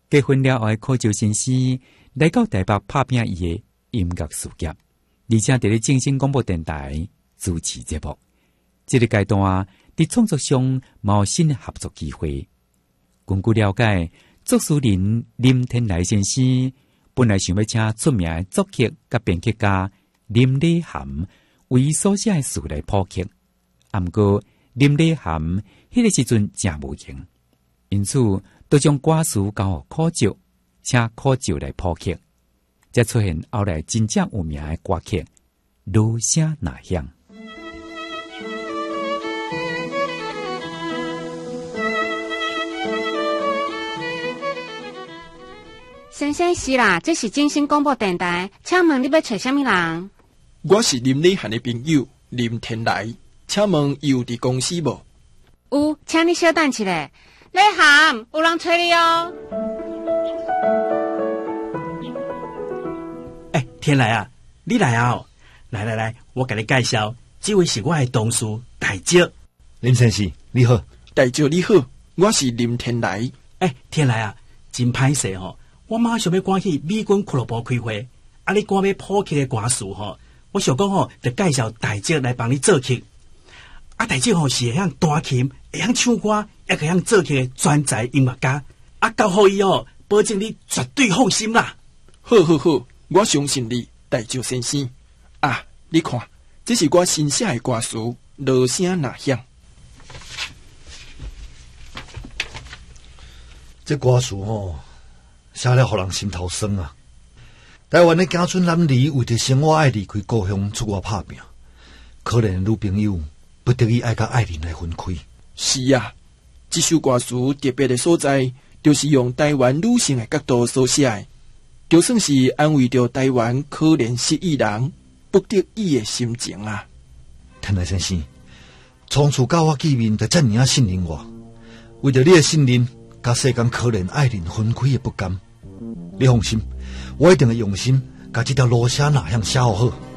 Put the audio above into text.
结婚了后，考照先生来到台北拍拼伊的音乐事业，而且伫咧正声广播电台主持节目。这个阶段伫创作上冇新的合作机会。根据了解，作词人林天来先生本来想要请出名的作曲甲编曲家林礼涵为所写的词来谱曲，毋过林礼涵迄个时阵真无闲，因此都将歌词交予考照，请考照来谱曲，才出现后来真正有名的歌曲《落声呐响》。 先生是啦，这是正声广播电台，请问你要找什么人？ 我是林礼涵的朋友林天来，请问有伫公司无？ 有，请你稍等一下。礼涵，有人找你哦。 天来啊，你来啊、哦！来，我给你介绍，这位是我的同事大姐。 林先生，你好。 大姐你好，我是林天来。 天来啊，真歹势吼！我马上要赶去美军俱乐部开会，你赶要谱曲的歌词吼，我想讲吼，就介绍大姐来帮你做曲。大姐吼是会晓弹琴，会晓唱歌，也会晓做曲的专才音乐家。交互伊哦，保证你绝对放心啦。 好，我相信你，大姐先生。你看，这是我新写的歌词，落声呐响。 这歌词写了，互人心头酸啊！台湾的家孙男儿为着生活爱离开故乡出外打拼，可怜的女朋友不得已爱甲爱人来分开。 是啊，这首歌词特别的所在，就是用台湾女性的角度所写的，就算是安慰着台湾可怜失意人不得已的心情啊。 天来先生，从此到我见面就这么信任我，为着你的信任，甲世间可怜爱人分开的不甘。你放心，我一定会用心，甲这条落声呐响写好。